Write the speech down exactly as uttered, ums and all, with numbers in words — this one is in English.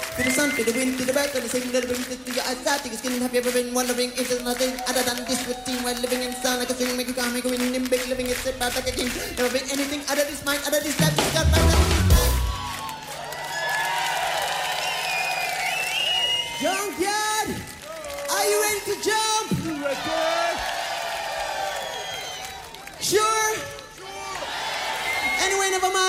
To the sun, to the wind, to the bird, to the same little bit to your eyes, to your skin. Have you ever been wondering if there's nothing other than this routine while living in sound like a swing, make you calm, make you win, big living it, sit back like a king. Never been anything other this mind, other this life, this God, Junkyard, are you ready to jump? Sure? Anyway, never mind.